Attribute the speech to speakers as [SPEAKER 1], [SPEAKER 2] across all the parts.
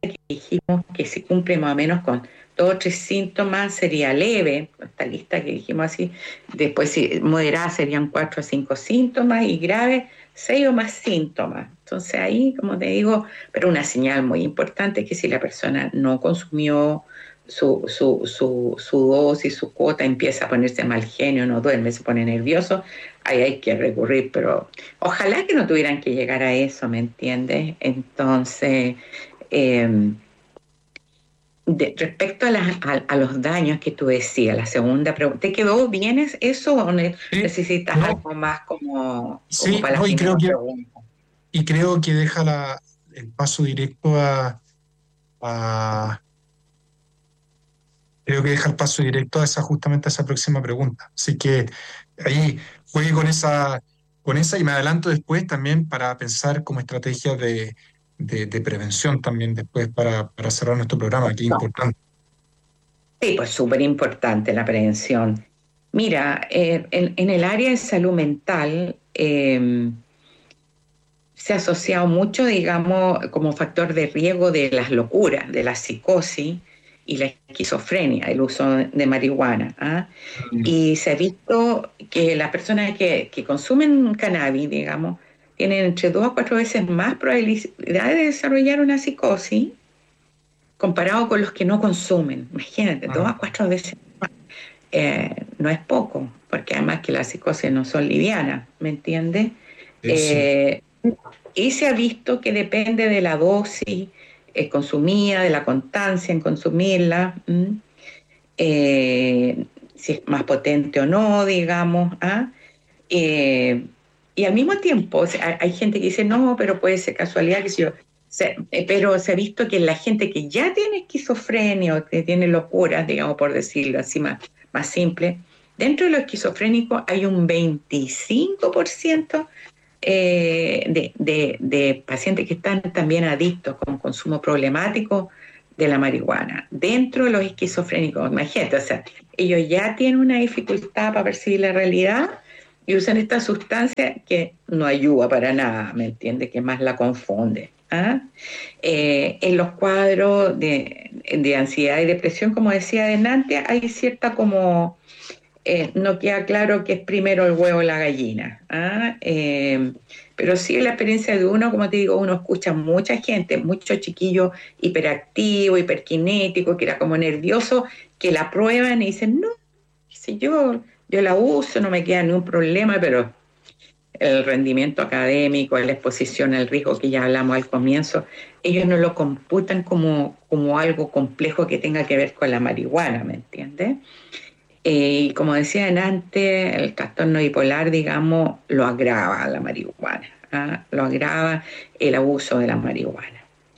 [SPEAKER 1] dijimos que si cumple más o menos con 2 o 3 síntomas sería leve, esta lista que dijimos así, después si moderada serían 4 o 5 síntomas y grave 6 o más síntomas. Entonces ahí, como te digo, pero una señal muy importante es que si la persona no consumió su dosis, su cuota, empieza a ponerse mal genio, no duerme, se pone nervioso, ahí hay que recurrir, pero ojalá que no tuvieran que llegar a eso, ¿me entiendes? Entonces, eh, respecto a los daños que tú decías, la segunda pregunta, ¿te quedó bien eso o necesitas
[SPEAKER 2] No,
[SPEAKER 1] algo más como
[SPEAKER 2] sí,
[SPEAKER 1] para la
[SPEAKER 2] no,
[SPEAKER 1] primera pregunta?
[SPEAKER 2] y creo que deja el paso directo a- creo que deja el paso directo a esa, justamente a esa próxima pregunta. Así que ahí juegue con esa y me adelanto después también para pensar como estrategias de prevención también después para cerrar nuestro programa, que es
[SPEAKER 1] No.
[SPEAKER 2] importante.
[SPEAKER 1] Sí, pues súper importante la prevención. Mira, en el área de salud mental se ha asociado mucho, digamos, como factor de riesgo de las locuras, de la psicosis y la esquizofrenia, el uso de marihuana. ¿Ah?
[SPEAKER 2] Mm.
[SPEAKER 1] Y se ha visto que las personas que consumen cannabis, digamos, tienen entre 2 a 4 veces más probabilidad de desarrollar una psicosis comparado con los que no consumen. Imagínate, dos
[SPEAKER 2] Ah,
[SPEAKER 1] a cuatro veces no es poco, porque además que las psicosis no son livianas, ¿me entiendes?
[SPEAKER 2] sí.
[SPEAKER 1] Eh, y se ha visto que depende de la dosis consumida, de la constancia en consumirla, si es más potente o no, digamos. ¿Ah? Eh, y al mismo tiempo, o sea, hay gente que dice, no, pero puede ser casualidad, que si yo, pero se ha visto que la gente que ya tiene esquizofrenia o que tiene locuras, digamos, por decirlo así más simple, dentro de los esquizofrénicos hay un 25% de pacientes que están también adictos con consumo problemático de la marihuana. Dentro de los esquizofrénicos, imagínate, o sea, ellos ya tienen una dificultad para percibir la realidad y usan esta sustancia que no ayuda para nada, ¿me entiendes? Que más la confunde. ¿Ah? En los cuadros de ansiedad y depresión, como decía delante, hay cierta como no queda claro qué es primero el huevo o la gallina. ¿Ah? Pero sí la experiencia de uno, como te digo, uno escucha mucha gente, muchos chiquillos hiperactivos, hiperkinéticos, que era como nervioso, que la prueban y dicen, no, si yo la uso, no me queda ningún problema, pero el rendimiento académico, la exposición al riesgo que ya hablamos al comienzo, ellos no lo computan como algo complejo que tenga que ver con la marihuana, ¿me entiendes? Y como decía antes, el trastorno bipolar, digamos, lo agrava la marihuana, ¿ah? Lo agrava el abuso de la marihuana.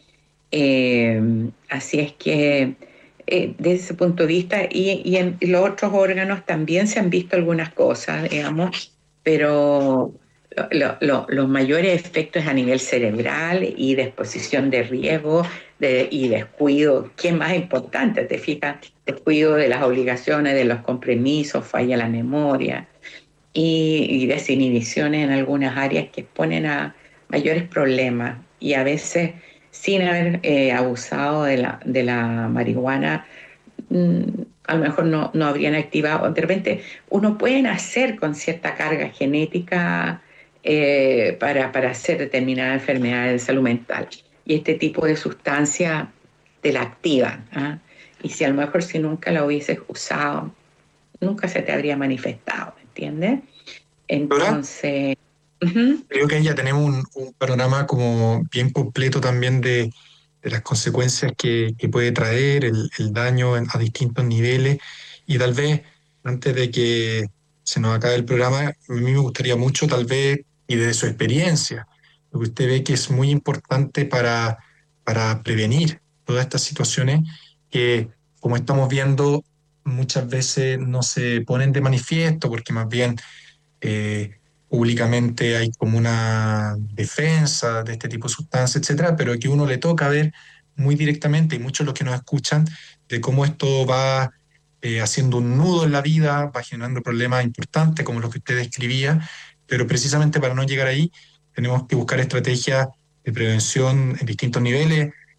[SPEAKER 1] Así es que desde ese punto de vista, y en los otros órganos también se han visto algunas cosas, digamos, pero los mayores efectos es a nivel cerebral y de exposición de riesgo y descuido, que es más importante, te fijas, descuido de las obligaciones, de los compromisos, falla la memoria y desinhibiciones en algunas áreas que exponen a mayores problemas y a veces sin haber abusado de la marihuana, mmm, a lo mejor no habrían activado. De repente uno puede nacer con cierta carga genética para hacer determinadas enfermedades de salud mental y este tipo de sustancia te la activan. ¿Ah? Y si a lo mejor si nunca la hubieses usado, nunca se te habría manifestado, ¿me entiendes?
[SPEAKER 2] Ahora,
[SPEAKER 1] Entonces, uh-huh.
[SPEAKER 2] creo que ahí ya tenemos un panorama como bien completo también de las consecuencias que puede traer el daño a distintos niveles. Y tal vez, antes de que se nos acabe el programa, a mí me gustaría mucho, tal vez, y de su experiencia, lo que usted ve que es muy importante para prevenir todas estas situaciones que, como estamos viendo, muchas veces no se ponen de manifiesto, porque más bien públicamente hay como una defensa de este tipo de sustancias, etcétera, pero que uno le toca ver muy directamente, y muchos de los que nos escuchan, de cómo esto va haciendo un nudo en la vida, va generando problemas importantes como los que usted describía, pero precisamente para no llegar ahí, tenemos que buscar estrategias de prevención en distintos niveles.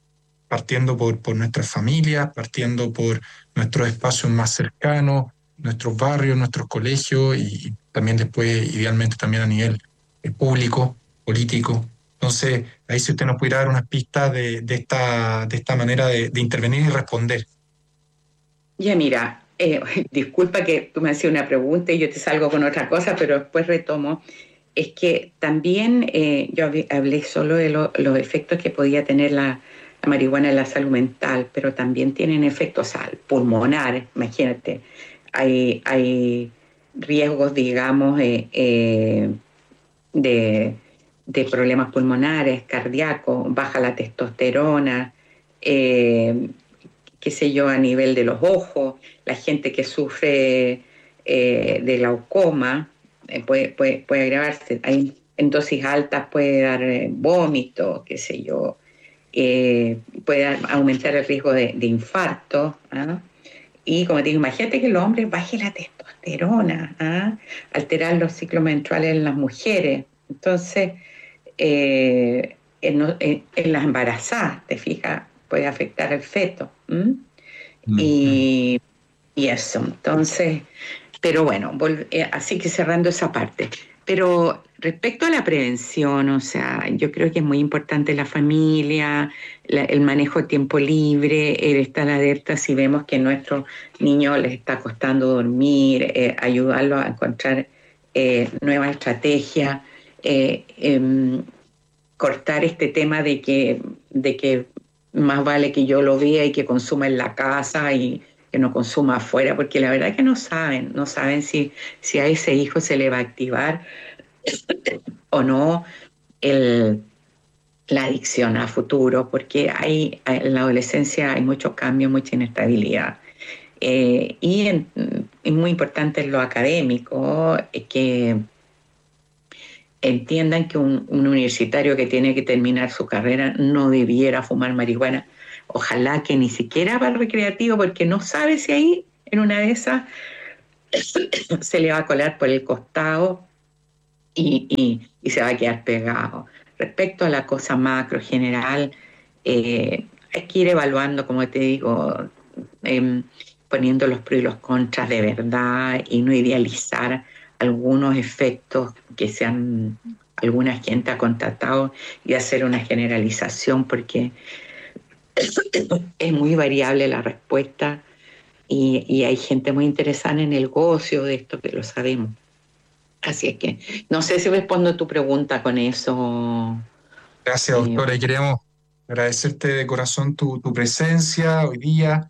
[SPEAKER 2] partiendo por nuestras familias, partiendo por nuestros espacios más cercanos, nuestros barrios, nuestros colegios y también después, idealmente, también a nivel público, político. Entonces, ahí si usted nos pudiera dar unas pistas de esta manera de intervenir y responder.
[SPEAKER 1] Ya mira, disculpa que tú me hacías una pregunta y yo te salgo con otra cosa, pero después retomo. Es que también yo hablé solo de los efectos que podía tener la marihuana en la salud mental, pero también tienen efectos pulmonares, imagínate. Hay riesgos, digamos, de problemas pulmonares, cardíacos, baja la testosterona, qué sé yo, a nivel de los ojos, la gente que sufre de glaucoma puede agravarse. En dosis altas puede dar vómito, qué sé yo, puede aumentar el riesgo de infarto. ¿Ah? Y como te digo, imagínate que los hombres baje la testosterona, ¿ah? Alterar los ciclos menstruales en las mujeres. Entonces, en las embarazadas, te fijas, puede afectar al feto. Y, y eso, entonces, pero bueno, así que cerrando esa parte. Pero respecto a la prevención, o sea, yo creo que es muy importante la familia, el manejo de tiempo libre, el estar alerta si vemos que a nuestros niños les está costando dormir, ayudarlos a encontrar nuevas estrategias, cortar este tema de que más vale que yo lo vea y que consuma en la casa y que no consuma afuera, porque la verdad es que no saben si a ese hijo se le va a activar o no la adicción a futuro, porque en la adolescencia hay muchos cambios, mucha inestabilidad. Y es muy importante en lo académico que entiendan que un universitario que tiene que terminar su carrera no debiera fumar marihuana. Ojalá que ni siquiera para el recreativo, porque no sabe si ahí, en una de esas, se le va a colar por el costado y se va a quedar pegado. Respecto a la cosa macro general, hay que ir evaluando, como te digo, poniendo los pros y los contras de verdad y no idealizar algunos efectos que alguna gente ha constatado y hacer una generalización, porque es muy variable la respuesta y hay gente muy interesada en el negocio de esto, que lo sabemos. Así es que no sé si respondo tu pregunta con eso.
[SPEAKER 2] Gracias, doctora, y queríamos agradecerte de corazón tu presencia hoy día,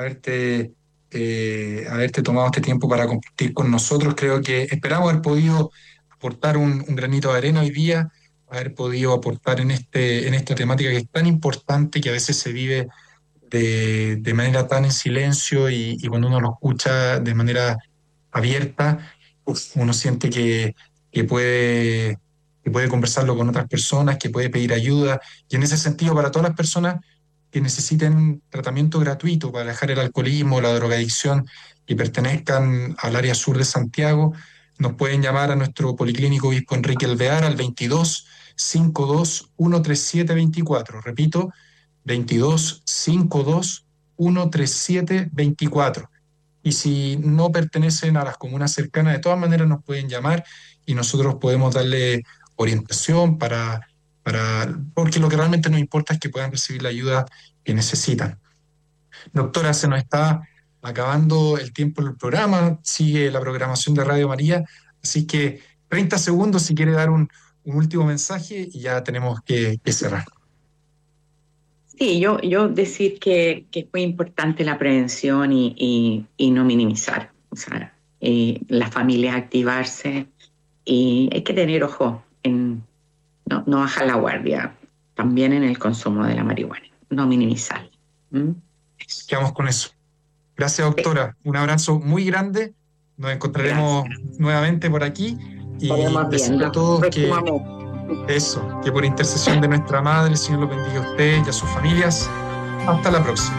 [SPEAKER 2] haberte tomado este tiempo para compartir con nosotros. Creo que esperamos haber podido aportar un granito de arena hoy día, haber podido aportar en esta temática que es tan importante, que a veces se vive de manera tan en silencio y cuando uno lo escucha de manera abierta, uno siente que puede conversarlo con otras personas, que puede pedir ayuda. Y en ese sentido, para todas las personas que necesiten tratamiento gratuito para dejar el alcoholismo, la drogadicción y pertenezcan al área sur de Santiago, nos pueden llamar a nuestro Policlínico Obispo Enrique Alvear al 22 52 137 24. Repito, 22 52 137 24. Y si no pertenecen a las comunas cercanas, de todas maneras nos pueden llamar y nosotros podemos darle orientación porque lo que realmente nos importa es que puedan recibir la ayuda que necesitan. Doctora, se nos está acabando el tiempo del programa, sigue la programación de Radio María, así que 30 segundos si quiere dar un último mensaje y ya tenemos que cerrar.
[SPEAKER 1] Sí, yo decir que es muy importante la prevención y no minimizar. O sea, la familia activarse y hay que tener ojo en no bajar la guardia, también en el consumo de la marihuana, no minimizar.
[SPEAKER 2] Quedamos con eso. Gracias, doctora. Un abrazo muy grande. Nos encontraremos nuevamente por aquí y decirle a todos que por intercesión de nuestra Madre, el Señor los bendiga a usted y a sus familias. Hasta la próxima.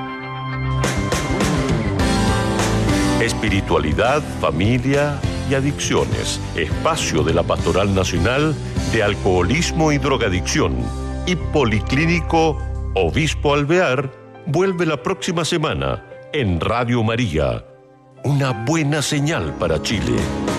[SPEAKER 3] Espiritualidad, familia y adicciones. Espacio de la Pastoral Nacional de Alcoholismo y Drogadicción y Policlínico Obispo Alvear vuelve la próxima semana en Radio María. Una buena señal para Chile.